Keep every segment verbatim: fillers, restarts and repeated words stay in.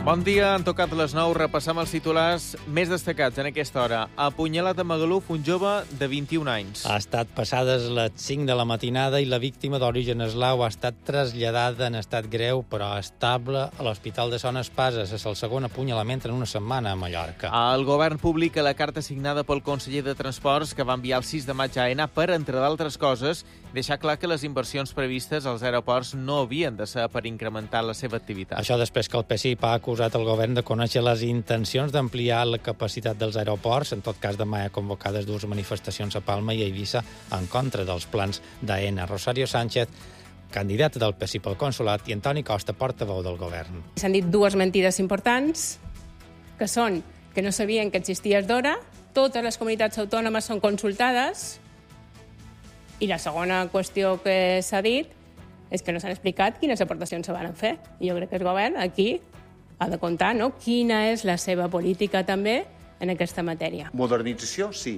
Bon dia, han tocat les nou. Repassam els titulars més destacats en aquesta hora. Apunyalat a Magaluf un jove de vint-i-un anys. Ha estat passades les cinc de la matinada i la víctima d'origen eslau ha estat traslladada en estat greu però estable a l'Hospital de Son Espases. És el segon apunyalament en una setmana a Mallorca. El govern publica la carta signada pel conseller de Transports que va enviar el sis de maig a AENA per, entre d'altres coses, deixar clar que les inversions previstes als aeroports no havien de ser per incrementar la seva activitat. Això després que el P S I ha acusat el govern de conèixer les intencions d'ampliar la capacitat dels aeroports. En tot cas, demà hi ha convocades dues manifestacions a Palma i a Eivissa en contra dels plans d'AENA. Rosario Sánchez, candidata del P S I pel consolat, i Antoni Costa, portaveu del govern. S'han dit dues mentides importants, que són que no sabien que existia d'hora, totes les comunitats autònomes són consultades, i la segona qüestió que s'ha dit és que no s'han explicat quines aportacions se van fer. I jo crec que el govern aquí ha de comptar, no?, quina és la seva política també en aquesta matèria. Modernització, sí.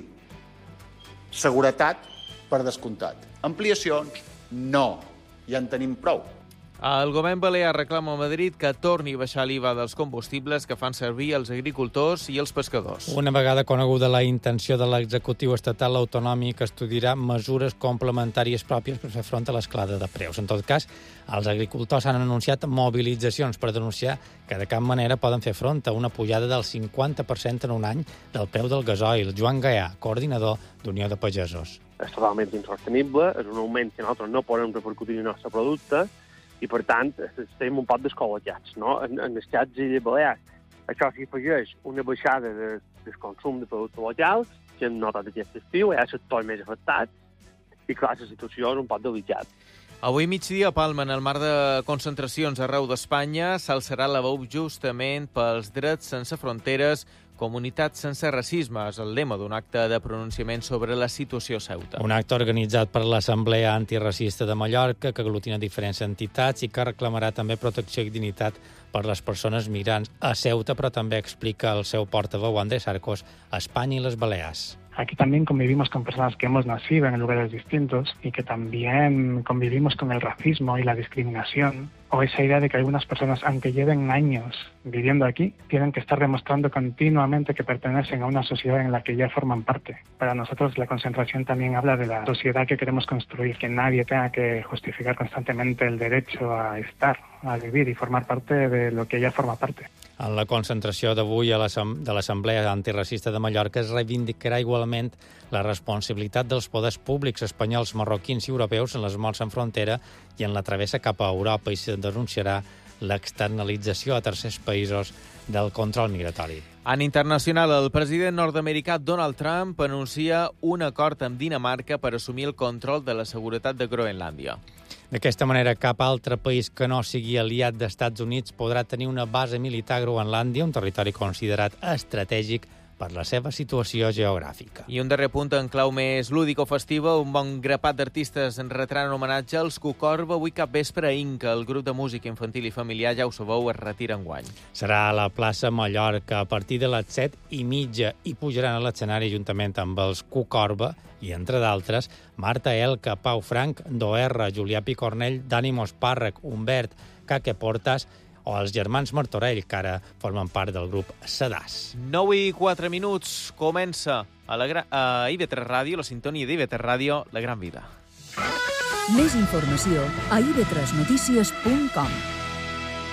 Seguretat, per descomptat. Ampliacions, no. Ja en tenim prou. El govern balear reclama a Madrid que torni a baixar l'I V A dels combustibles que fan servir els agricultors i els pescadors. Una vegada coneguda la intenció de l'executiu estatal autonòmic, estudiarà mesures complementàries pròpies per fer front a l'escalada de preus. En tot cas, els agricultors han anunciat mobilitzacions per denunciar que de cap manera poden fer front a una pujada del cinquanta per cent en un any del preu del gasoil. Joan Gaià, coordinador d'Unió de Pagesos. És totalment insostenible, és un augment que nosaltres no podem repercutir en el nostre producte, i, per tant, estem un poc descol·locats, no? En, en els xats i de Balears. Això s'hi afegeix una baixada de, del consum de productes locals, que hem notat aquest estiu, hi ha sectors més afectats, i, clar, la situació és un poc delicada. Avui migdia a Palma, en el marc de concentracions arreu d'Espanya, s'alçarà la veu justament pels drets sense fronteres, comunitat sense racisme, és el lema d'un acte de pronunciament sobre la situació a Ceuta. Un acte organitzat per l'Assemblea Antiracista de Mallorca, que aglutina diferents entitats i que reclamarà també protecció i dignitat per les persones migrants a Ceuta, però també explica el seu portaveu Andrés Arcos a Espanya i les Balears. Aquí también convivimos con personas que hemos nacido en lugares distintos y que también convivimos con el racismo y la discriminación, o esa idea de que algunas personas, aunque lleven años viviendo aquí, tienen que estar demostrando continuamente que pertenecen a una sociedad en la que ya forman parte. Para nosotros la concentración también habla de la sociedad que queremos construir, que nadie tenga que justificar constantemente el derecho a estar, a vivir y formar parte de lo que ya forma parte. En la concentració d'avui a de l'Assemblea Antiracista de Mallorca es reivindicarà igualment la responsabilitat dels poders públics espanyols, marroquins i europeus en les morts en frontera i en la travessa cap a Europa, i se denunciarà l'externalització a tercers països del control migratori. En internacional, el president nord-americà Donald Trump anuncia un acord amb Dinamarca per assumir el control de la seguretat de Groenlàndia. D'aquesta manera, cap altre país que no sigui aliat d'Estats Units podrà tenir una base militar a Groenlàndia, un territori considerat estratègic per la seva situació geogràfica. I un darrer punt en clau més lúdic o festiva, un bon grapat d'artistes en retran homenatge als Cucorba avui cap vespre a Inca. El grup de música infantil i familiar, ja ho sabeu, es retira enguany. Serà a la plaça Mallorca a partir de les set i mitja i pujaran a l'escenari juntament amb els Cucorba i, entre d'altres, Marta Elka, Pau Frank, Doerra, Julià Picornell, Dani Mospàrrec, Humbert, Caque Portas o els germans Martorell, que ara formen part del grup Sedàs. nou i quatre minuts. Comença a, la gra... a I V tres Ràdio, la sintonia d'I V tres Ràdio, La Gran Vida. Més informació a i ve tres notícies punt com.